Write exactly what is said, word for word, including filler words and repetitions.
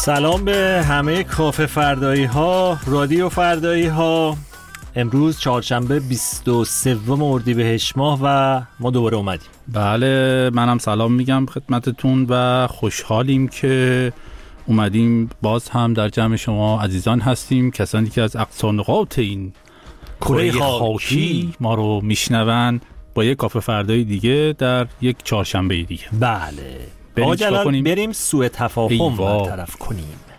سلام به همه کافه فردایی ها، رادیو فردایی ها. امروز چهارشنبه بیست و سوم اردیبهشت ماه و ما دوباره اومدیم. بله، منم سلام میگم خدمتتون و خوشحالیم که اومدیم. باز هم در جمع شما عزیزان هستیم، کسانی که از اقصا نقاط این کره خاکی ما رو میشنون، با یک کافه فردایی دیگه در یک چهارشنبه دیگه. بله، آقا جلال بریم سوء تفاهم برطرف کنیم.